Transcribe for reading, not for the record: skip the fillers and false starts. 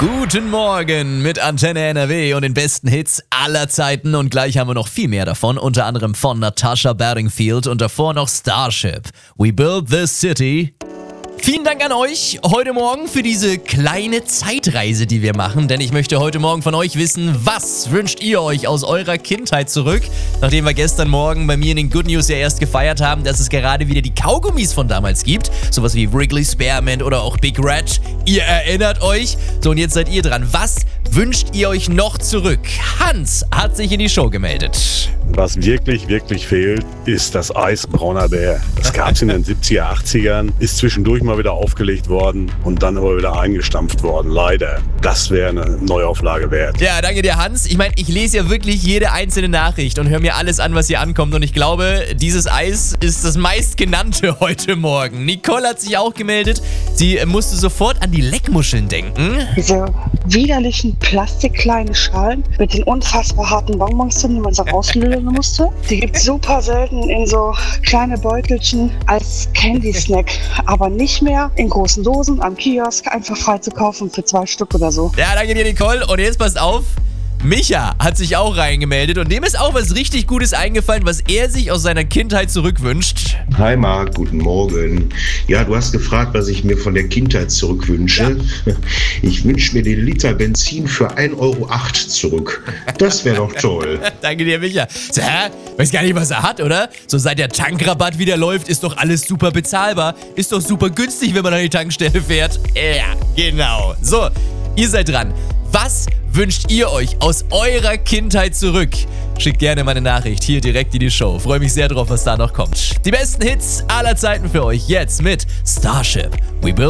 Guten Morgen mit Antenne NRW und den besten Hits aller Zeiten. Und gleich haben wir noch viel mehr davon, unter anderem von Natasha Bedingfield und davor noch Starship. We build this city. Vielen Dank an euch heute Morgen für diese kleine Zeitreise, die wir machen, denn ich möchte heute Morgen von euch wissen, was wünscht ihr euch aus eurer Kindheit zurück, nachdem wir gestern Morgen bei mir in den Good News ja erst gefeiert haben, dass es gerade wieder die Kaugummis von damals gibt, sowas wie Wrigley Spearmint oder auch Big Red. Ihr erinnert euch? So, und jetzt seid ihr dran. Was wünscht ihr euch noch zurück? Hans hat sich in die Show gemeldet. Was wirklich, wirklich fehlt, ist das Eis Brauner Bär. Das gab es in den 70er, 80ern, ist zwischendurch mal wieder aufgelegt worden und dann aber wieder eingestampft worden. Leider. Das wäre eine Neuauflage wert. Ja, danke dir, Hans. Ich meine, ich lese ja wirklich jede einzelne Nachricht und höre mir alles an, was hier ankommt. Und ich glaube, dieses Eis ist das meistgenannte heute Morgen. Nicole hat sich auch gemeldet. Sie musste sofort an die Leckmuscheln denken. Diese widerlichen plastikkleinen Schalen mit den unfassbar harten Bonbons drin, die man so rauslösen musste. Die gibt es super selten in so kleine Beutelchen als Candy-Snack, aber nicht mehr in großen Dosen am Kiosk, einfach frei zu kaufen für 2 Stück oder so. Ja, danke dir, Nicole. Und jetzt passt auf. Micha hat sich auch reingemeldet und dem ist auch was richtig Gutes eingefallen, was er sich aus seiner Kindheit zurückwünscht. Hi Marc, guten Morgen. Ja, du hast gefragt, was ich mir von der Kindheit zurückwünsche. Ja. Ich wünsche mir den Liter Benzin für 1,08 Euro zurück. Das wäre doch toll. Danke dir, Micha. So, weiß gar nicht, was er hat, oder? So, seit der Tankrabatt wieder läuft, ist doch alles super bezahlbar. Ist doch super günstig, wenn man an die Tankstelle fährt. Ja, genau. So, ihr seid dran. Was wünscht ihr euch aus eurer Kindheit zurück? Schickt gerne mal eine Nachricht hier direkt in die Show. Freue mich sehr drauf, was da noch kommt. Die besten Hits aller Zeiten für euch jetzt mit Starship. We build